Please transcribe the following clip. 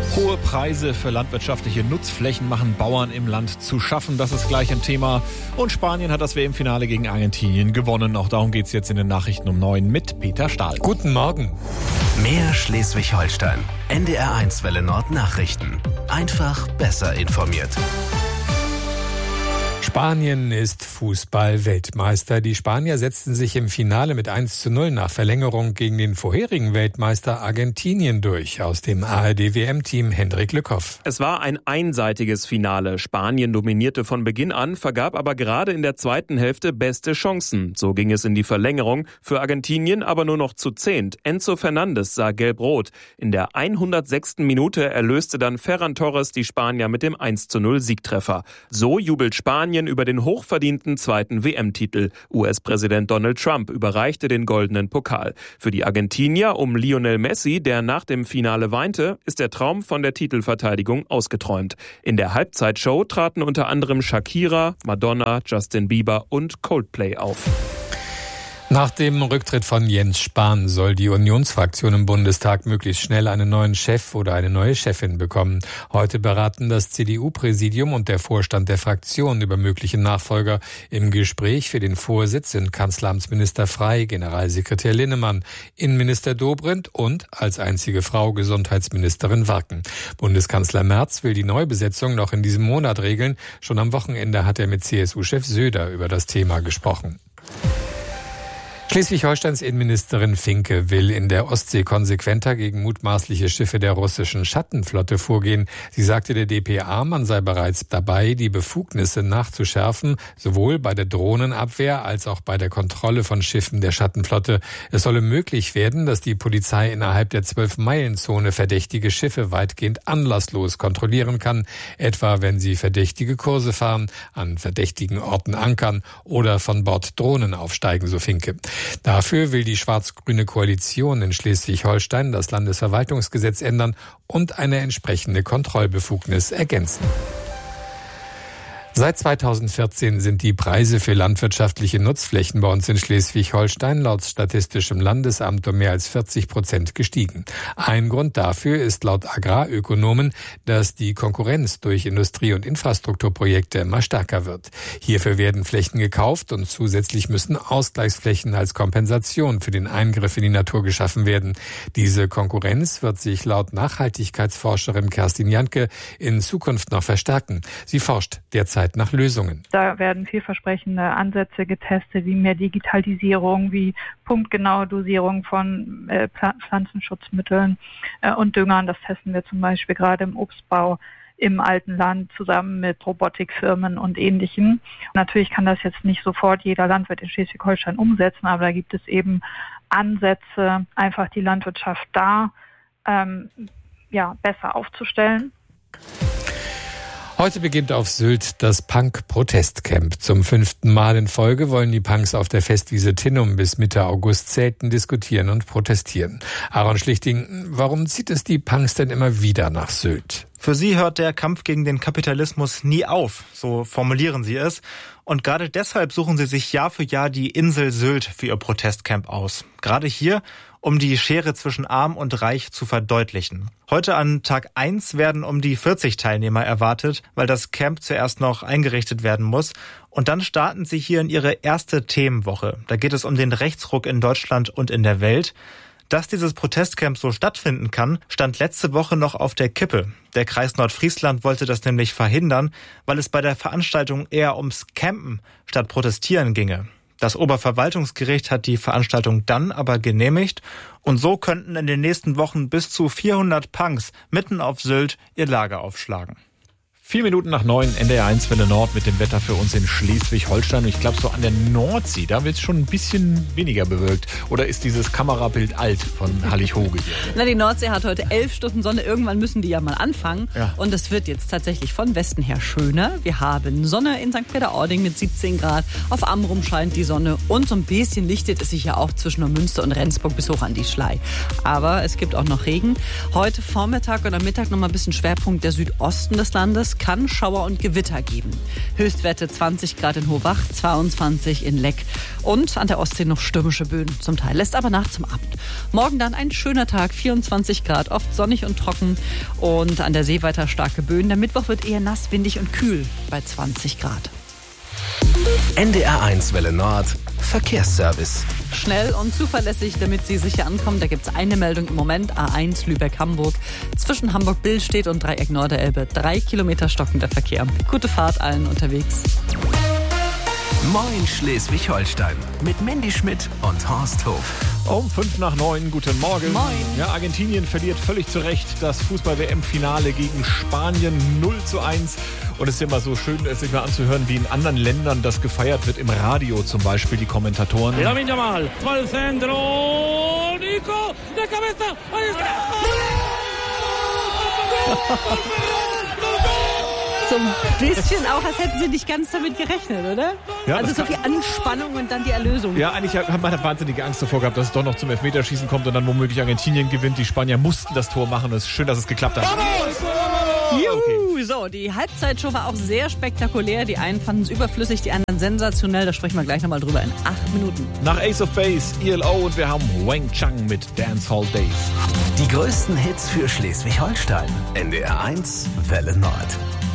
Hohe Preise für landwirtschaftliche Nutzflächen machen Bauern im Land zu schaffen. Das ist gleich ein Thema. Und Spanien hat das WM-Finale gegen Argentinien gewonnen. Auch darum geht es jetzt in den Nachrichten um 9 mit Peter Stahl. Guten Morgen. Mehr Schleswig-Holstein. NDR1 Welle Nord Nachrichten. Einfach besser informiert. Spanien ist Fußball-Weltmeister. Die Spanier setzten sich im Finale mit 1:0 nach Verlängerung gegen den vorherigen Weltmeister Argentinien durch. Aus dem ARD-WM-Team Hendrik Lückhoff. Es war ein einseitiges Finale. Spanien dominierte von Beginn an, vergab aber gerade in der zweiten Hälfte beste Chancen. So ging es in die Verlängerung. Für Argentinien aber nur noch zu 10. Enzo Fernandes sah gelb-rot. In der 106. Minute erlöste dann Ferran Torres die Spanier mit dem 1:0 Siegtreffer. So jubelt Spanien über den hochverdienten zweiten WM-Titel. US-Präsident Donald Trump überreichte den goldenen Pokal. Für die Argentinier um Lionel Messi, der nach dem Finale weinte, ist der Traum von der Titelverteidigung ausgeträumt. In der Halbzeitshow traten unter anderem Shakira, Madonna, Justin Bieber und Coldplay auf. Nach dem Rücktritt von Jens Spahn soll die Unionsfraktion im Bundestag möglichst schnell einen neuen Chef oder eine neue Chefin bekommen. Heute beraten das CDU-Präsidium und der Vorstand der Fraktion über mögliche Nachfolger. Im Gespräch für den Vorsitz sind Kanzleramtsminister Frey, Generalsekretär Linnemann, Innenminister Dobrindt und als einzige Frau Gesundheitsministerin Warken. Bundeskanzler Merz will die Neubesetzung noch in diesem Monat regeln. Schon am Wochenende hat er mit CSU-Chef Söder über das Thema gesprochen. Schleswig-Holsteins Innenministerin Finke will in der Ostsee konsequenter gegen mutmaßliche Schiffe der russischen Schattenflotte vorgehen. Sie sagte der dpa, man sei bereits dabei, die Befugnisse nachzuschärfen, sowohl bei der Drohnenabwehr als auch bei der Kontrolle von Schiffen der Schattenflotte. Es solle möglich werden, dass die Polizei innerhalb der 12-Meilen-Zone verdächtige Schiffe weitgehend anlasslos kontrollieren kann, etwa wenn sie verdächtige Kurse fahren, an verdächtigen Orten ankern oder von Bord Drohnen aufsteigen, so Finke. Dafür will die schwarz-grüne Koalition in Schleswig-Holstein das Landesverwaltungsgesetz ändern und eine entsprechende Kontrollbefugnis ergänzen. Seit 2014 sind die Preise für landwirtschaftliche Nutzflächen bei uns in Schleswig-Holstein laut Statistischem Landesamt um mehr als 40% gestiegen. Ein Grund dafür ist laut Agrarökonomen, dass die Konkurrenz durch Industrie- und Infrastrukturprojekte immer stärker wird. Hierfür werden Flächen gekauft und zusätzlich müssen Ausgleichsflächen als Kompensation für den Eingriff in die Natur geschaffen werden. Diese Konkurrenz wird sich laut Nachhaltigkeitsforscherin Kerstin Janke in Zukunft noch verstärken. Sie forscht derzeit nach Lösungen. Da werden vielversprechende Ansätze getestet, wie mehr Digitalisierung, wie punktgenaue Dosierung von Pflanzenschutzmitteln und Düngern. Das testen wir zum Beispiel gerade im Obstbau im alten Land zusammen mit Robotikfirmen und Ähnlichem. Natürlich kann das jetzt nicht sofort jeder Landwirt in Schleswig-Holstein umsetzen, aber da gibt es eben Ansätze, einfach die Landwirtschaft da besser aufzustellen. Heute beginnt auf Sylt das Punk-Protestcamp. Zum 5. Mal in Folge wollen die Punks auf der Festwiese Tinnum bis Mitte August zelten, diskutieren und protestieren. Aaron Schlichting, warum zieht es die Punks denn immer wieder nach Sylt? Für sie hört der Kampf gegen den Kapitalismus nie auf, so formulieren sie es. Und gerade deshalb suchen sie sich Jahr für Jahr die Insel Sylt für ihr Protestcamp aus. Gerade hier, um die Schere zwischen Arm und Reich zu verdeutlichen. Heute an Tag 1 werden um die 40 Teilnehmer erwartet, weil das Camp zuerst noch eingerichtet werden muss. Und dann starten sie hier in ihre erste Themenwoche. Da geht es um den Rechtsruck in Deutschland und in der Welt. Dass dieses Protestcamp so stattfinden kann, stand letzte Woche noch auf der Kippe. Der Kreis Nordfriesland wollte das nämlich verhindern, weil es bei der Veranstaltung eher ums Campen statt Protestieren ginge. Das Oberverwaltungsgericht hat die Veranstaltung dann aber genehmigt und so könnten in den nächsten Wochen bis zu 400 Punks mitten auf Sylt ihr Lager aufschlagen. 4 Minuten nach 9, NDR1 Welle Nord mit dem Wetter für uns in Schleswig-Holstein. Und ich glaube, so an der Nordsee, da wird es schon ein bisschen weniger bewölkt. Oder ist dieses Kamerabild alt von Hallig-Hoge hier? Na, die Nordsee hat heute 11 Stunden Sonne. Irgendwann müssen die ja mal anfangen. Ja. Und es wird jetzt tatsächlich von Westen her schöner. Wir haben Sonne in St. Peter-Ording mit 17 Grad. Auf Amrum scheint die Sonne. Und so ein bisschen lichtet es sich ja auch zwischen Neumünster und Rendsburg bis hoch an die Schlei. Aber es gibt auch noch Regen. Heute Vormittag und am Mittag noch mal ein bisschen Schwerpunkt der Südosten des Landes. kann Schauer und Gewitter geben. Höchstwerte 20 Grad in Hohwach, 22 in Leck und an der Ostsee noch stürmische Böen zum Teil. Lässt aber nach zum Abend. Morgen dann ein schöner Tag, 24 Grad, oft sonnig und trocken und an der See weiter starke Böen. Der Mittwoch wird eher nass, windig und kühl bei 20 Grad. NDR1 Welle Nord Verkehrsservice. Schnell und zuverlässig, damit Sie sicher ankommen. Da gibt es eine Meldung im Moment. A1 Lübeck-Hamburg. Zwischen Hamburg-Billstedt und Dreieck Norderelbe. 3 Kilometer stockender Verkehr. Gute Fahrt allen unterwegs. Moin Schleswig-Holstein mit Mandy Schmidt und Horst Hof. Um 8:55, guten Morgen. Moin. Ja, Argentinien verliert völlig zu Recht das Fußball-WM-Finale gegen Spanien 0:1. Und es ist immer so schön, sich mal anzuhören, wie in anderen Ländern das gefeiert wird, im Radio zum Beispiel, die Kommentatoren. Lamine Yamal, al centro, Nico, de cabeza, ahí está. So ein bisschen auch, als hätten sie nicht ganz damit gerechnet, oder? Ja, also so viel Anspannung und dann die Erlösung. Ja, eigentlich hat man wahnsinnige Angst davor gehabt, dass es doch noch zum Elfmeterschießen kommt und dann womöglich Argentinien gewinnt. Die Spanier mussten das Tor machen. Es ist schön, dass es geklappt hat. Juhu, so, die Halbzeitshow war auch sehr spektakulär. Die einen fanden es überflüssig, die anderen sensationell. Da sprechen wir gleich nochmal drüber in 8 Minuten. Nach Ace of Base, ELO und wir haben Wang Chang mit Dancehall Days. Die größten Hits für Schleswig-Holstein. NDR1 Welle Nord.